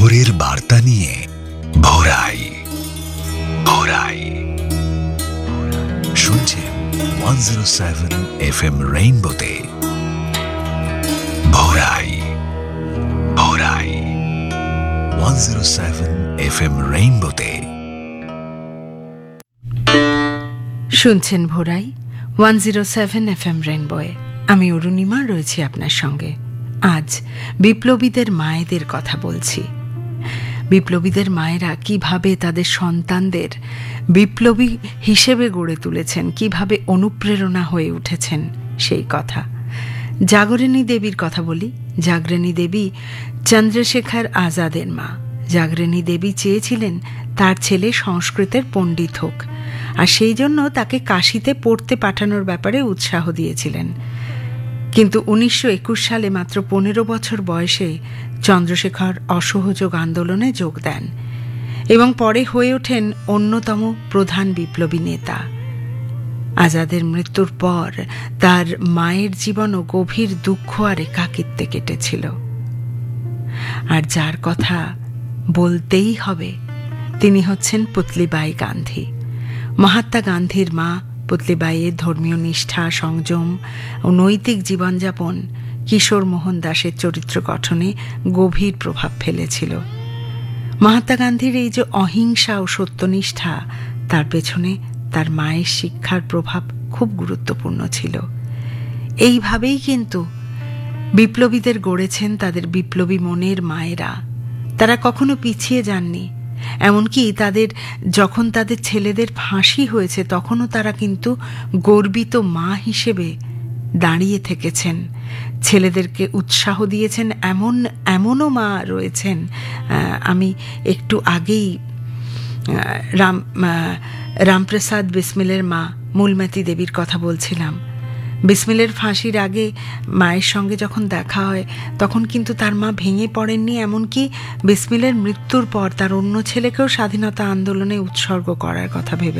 ভোরের বার্তা নিয়ে ভোরাই ভোরাই শুনছেন 107 FM রেইনবোতে ভোরাই ভোরাই 107 FM রেইনবোতে শুনছেন ভোরাই 107 FM রেইনবোয়ে। আমি অরুণিমা রয়েছি আপনার সঙ্গে। আজ বিপ্লবীদের মায়েদের কথা বলছি। বিপ্লবীদের মায়েরা কিভাবে তাদের সন্তানদের বিপ্লবী হিসেবে গড়ে তুলেছেন, কিভাবে অনুপ্রেরণা হয়ে উঠেছেন সেই কথা। জাগরণী দেবীর কথা বলি। জাগরণী দেবী চন্দ্রশেখর আজাদের মা। জাগরণী দেবী চেয়েছিলেন তার ছেলে সংস্কৃতের পণ্ডিত হোক, আর সেই জন্য তাকে কাশীতে পড়তে পাঠানোর ব্যাপারে উৎসাহ দিয়েছিলেন। কিন্তু 1921 সালে মাত্র 15 বছর বয়সে চন্দ্রশেখর অসহযোগ আন্দোলনে যোগ দেন এবং পরে হয়ে ওঠেন অন্যতম প্রধান বিপ্লবী নেতা। আজাদের মৃত্যুর পর তার মায়ের জীবনও গভীর দুঃখ আর একাকিত্বে কেটেছিল। আর যার কথা বলতেই হবে তিনি হচ্ছেন পুতলিবাই গান্ধী। মহাত্মা গান্ধীর মা পুতলিবাইয়ের ধর্মীয় নিষ্ঠা, সংযম ও নৈতিক জীবনযাপন কিশোর মোহন দাসের চরিত্র গঠনে গভীর প্রভাব ফেলেছিল। মহাত্মা গান্ধীর এই যে অহিংসা ও সত্যনিষ্ঠা, তার পেছনে তার মায়ের শিক্ষার প্রভাব খুব গুরুত্বপূর্ণ ছিল। এইভাবেই কিন্তু বিপ্লবীদের গড়েছেন তাদের বিপ্লবী মনের মায়েরা। তারা কখনো পিছিয়ে যাননি। এমনকি যখন তাদের ছেলেদের ফাঁসি হয়েছে তখনও তারা কিন্তু গর্বিত মা হিসেবে দাঁড়িয়ে থেকেছেন, ছেলেদেরকে উৎসাহ দিয়েছেন। এমনও মা রয়েছেন, আমি একটু আগেই রামপ্রসাদ বিসমিলের মা মূলমতি দেবীর কথা বলছিলাম। বিসমিলের ফাঁসির আগে মায়ের সঙ্গে যখন দেখা হয় তখন কিন্তু তার মা ভেঙে পড়েননি। এমনকি বিসমিলের মৃত্যুর পর তার অন্য ছেলেকেও স্বাধীনতা আন্দোলনে উৎসর্গ করার কথা ভেবে